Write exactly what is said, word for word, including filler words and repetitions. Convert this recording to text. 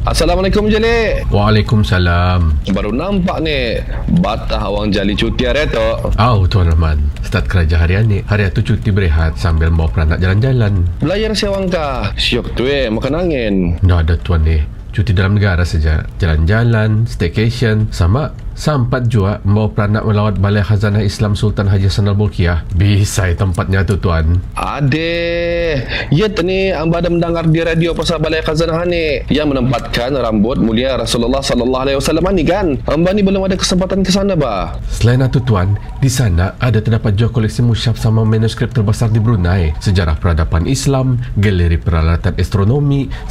Assalamualaikum Jali. Waalaikumsalam. Baru nampak ni batah awang Jali cuti hari tu. Oh, Tuan Rahman. Start kerja harian ni. Hari tu cuti berehat sambil bawa peranak jalan-jalan. Belayar siawang kah? Syok tu eh, makan angin. Dah ada Tuan ni. Cuti dalam negara saja. Jalan-jalan, staycation, sama sampat juga membawa peranak melawat Balai Khazanah Islam Sultan Haji Hassanal Bolkiah. Bisa tempatnya tu Tuan. Ade, ya ni amba ada mendengar di radio pasal Balai Khazanah ni yang menempatkan rambut mulia Rasulullah sallallahu alaihi wasallam ni kan. Amba ni belum ada kesempatan ke sana bah. Selain itu Tuan, di sana ada terdapat juga koleksi musyaf sama manuskrip terbesar di Brunei, sejarah peradaban Islam, galeri peralatan astronomi,